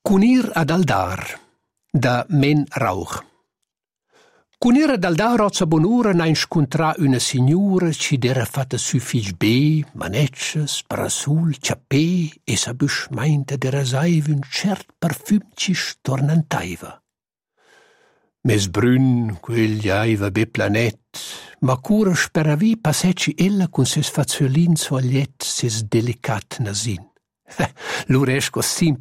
Cunir ad Aldar, da Men Rauch. Cunir ad Aldar ozza bonura n'ha inscontrà una signora ci d'era fatta sü fich be, manetschas, parasul, ciapè e sa büschmeinta d'era saiva un cert parfüm ci stornantaiva. Mes brün, quegli aiva be planet, ma cura speravi passecci ella con ses faziolin sogliet, ses delicat nasin. Lur esco